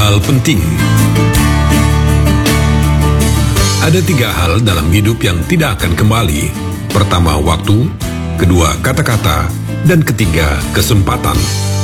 hal penting. Ada 3 hal dalam hidup yang tidak akan kembali. Pertama, waktu. Kedua, kata-kata. Dan ketiga, kesempatan.